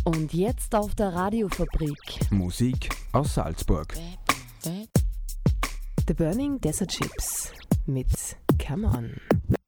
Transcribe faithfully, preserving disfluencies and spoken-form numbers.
Und jetzt auf der Radiofabrik. Musik aus Salzburg. The Burning Desert Ships mit Come On.